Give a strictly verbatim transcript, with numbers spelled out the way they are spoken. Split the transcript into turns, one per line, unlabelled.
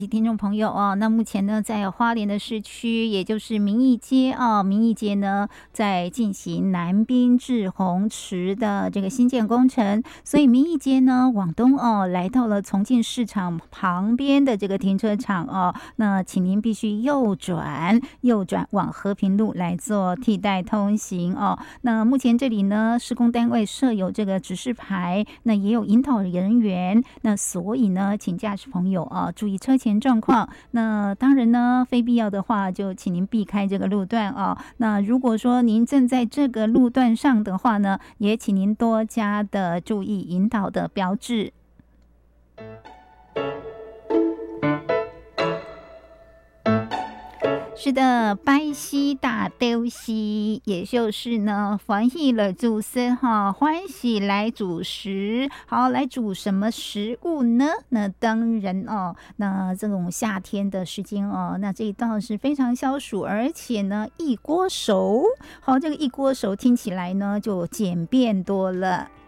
听众朋友哦，那目前呢，在花莲的市区，也就是民义街啊，民义街呢在进行南滨至红池的这个新建工程，所以民义街呢往东哦，来到了重庆市场旁边的这个停车场哦，那请您必须右转，右转往和平路来做替代通行哦。那目前这里呢，施工单位设有这个指示牌，那也有引导人员，那所以呢，请驾驶朋友啊注意车前状况。那当然呢，非必要的话就请您避开这个路段啊。那如果说您正在这个路段上的话呢，也请您多加的注意引导的标志。是的，拜西大丢西，也就是呢，欢喜了主食哈，欢喜来煮食。好，来煮什么食物呢？那当然哦，那这种夏天的时间哦，那这一道是非常消暑，而且呢，一锅熟。好，这个一锅熟听起来呢就简便多了。